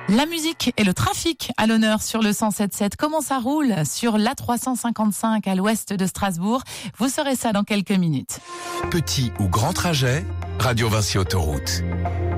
La musique et le trafic à l'honneur sur le 107.7. Comment ça roule sur l'A355 à l'ouest de Strasbourg? Vous saurez ça dans quelques minutes. Petit ou grand trajet, Radio Vinci Autoroute.